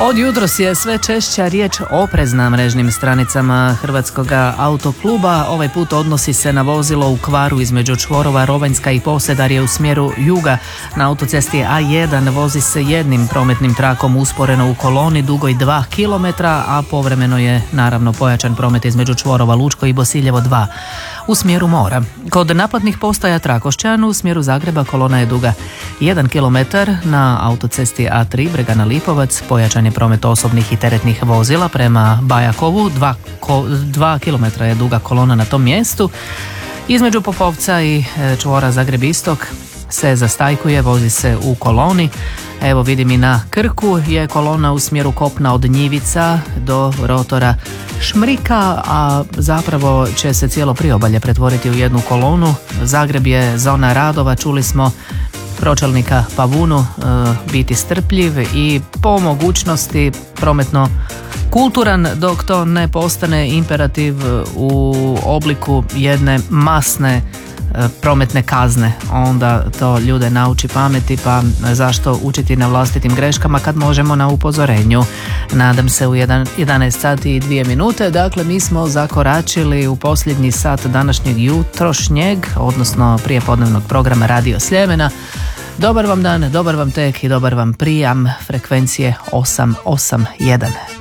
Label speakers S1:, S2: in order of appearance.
S1: Od jutros je sve češća riječ oprez na mrežnim stranicama Hrvatskog autokluba. Ovaj put odnosi se na vozilo u kvaru između čvorova Rovanjska i Posedarje u smjeru juga. Na autocesti A1 vozi se jednim prometnim trakom usporeno u koloni dugoj 2 km, a povremeno je naravno pojačan promet između čvorova Lučko i Bosiljevo 2 u smjeru mora. Kod naplatnih postaja Trakošćan u smjeru Zagreba kolona je duga 1 km. Na autocesti A3 Bregana Lipovac pojačan je promet osobnih i teretnih vozila prema Bajakovu, 2 km je duga kolona na tom mjestu. Između Popovca i čvora Zagreb Istok se zastajkuje, vozi se u koloni. Evo vidim i na Krku je kolona u smjeru kopna od Njivica do rotora Šmrika, a zapravo će se cijelo priobalje pretvoriti u jednu kolonu. Zagreb je zona radova, čuli smo pročelnika Pavunu, biti strpljiv i po mogućnosti prometno kulturan dok to ne postane imperativ u obliku jedne masne prometne kazne. Onda to ljude nauči pameti, pa zašto učiti na vlastitim greškama kad možemo na upozorenju. Nadam se u 11 sati i 2 minute. Dakle, mi smo zakoračili u posljednji sat današnjeg jutrošnjeg, odnosno prijepodnevnog programa Radio Sljemena. Dobar vam dan, dobar vam tek i dobar vam prijam frekvencije 881.